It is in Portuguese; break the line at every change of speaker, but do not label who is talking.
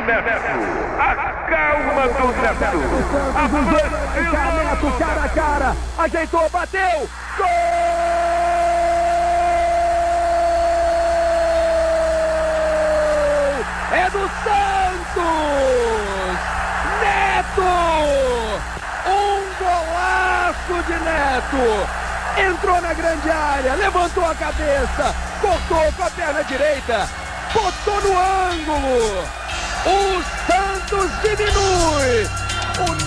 Neto. A calma do Neto.
Neto, cara a cara. Ajeitou, bateu. Gol! É do Santos! Neto! Um golaço de Neto! Entrou na grande área, levantou a cabeça, cortou com a perna direita, botou no ângulo! O Santos diminui!